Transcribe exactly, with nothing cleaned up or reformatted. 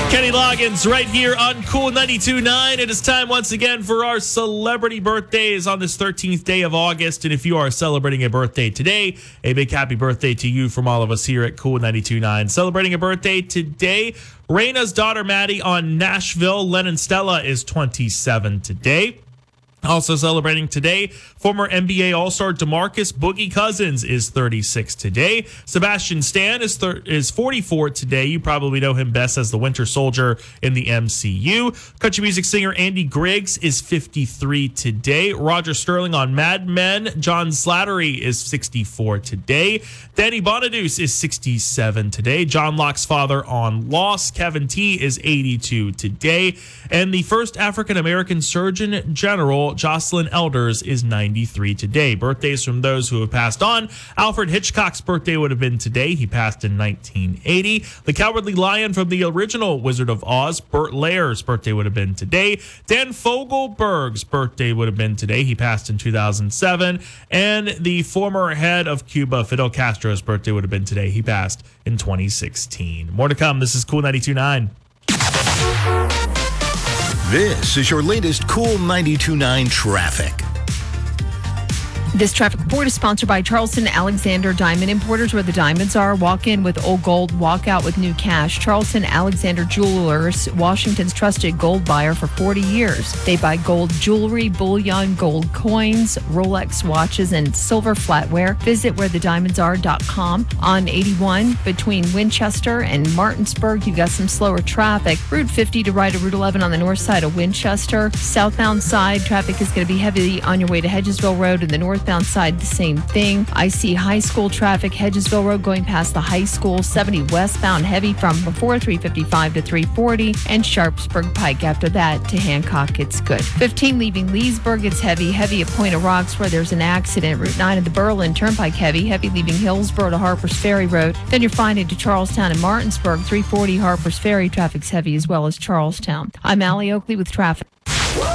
Kenny Loggins right here on Cool ninety-two point nine. It is time once again for our celebrity birthdays on this thirteenth day of August. And if you are celebrating a birthday today, a big happy birthday to you from all of us here at Cool ninety-two point nine. Celebrating a birthday today, Raina's daughter Maddie on Nashville. Lennon Stella is twenty-seven today. Also celebrating today, former N B A All-Star DeMarcus Boogie Cousins is thirty-six today. Sebastian Stan is thir- is forty-four today. You probably know him best as the Winter Soldier in the M C U. Country music singer Andy Griggs is fifty-three today. Roger Sterling on Mad Men. John Slattery is sixty-four today. Danny Bonaduce is sixty-seven today. John Locke's father on Lost. Kevin T is eighty-two today. And the first African-American Surgeon General, Jocelyn Elders, is ninety-three today. Birthdays from those who have passed on. Alfred Hitchcock's birthday would have been today. He passed in nineteen eighty. The Cowardly Lion from the original Wizard of Oz, Burt Lair's birthday would have been today. Dan Fogelberg's birthday would have been today. He passed in two thousand seven. And the former head of Cuba, Fidel Castro's birthday would have been today. He passed in twenty sixteen. More to come. This is Cool ninety-two point nine. This is your latest Cool ninety-two point nine traffic. This traffic report is sponsored by Charleston Alexander Diamond Importers, where the diamonds are. Walk in with old gold, walk out with new cash. Charleston Alexander Jewelers, Washington's trusted gold buyer for forty years. They buy gold jewelry, bullion, gold coins, Rolex watches, and silver flatware. Visit where the diamonds are dot com. On eighty-one, between Winchester and Martinsburg, you've got some slower traffic. Route fifty to right of Route eleven on the north side of Winchester. Southbound side, traffic is going to be heavy on your way to Hedgesville Road, and the northbound side, the same thing. I see high school traffic, Hedgesville Road going past the high school. seventy westbound heavy from before three fifty-five to three forty, and Sharpsburg Pike after that to Hancock. It's good. fifteen leaving Leesburg, it's heavy. Heavy at Point of Rocks where there's an accident. Route nine at the Berlin Turnpike heavy. Heavy leaving Hillsborough to Harpers Ferry Road. Then you're finding to Charlestown and Martinsburg. three forty Harpers Ferry traffic's heavy as well as Charlestown. I'm Allie Oakley with traffic.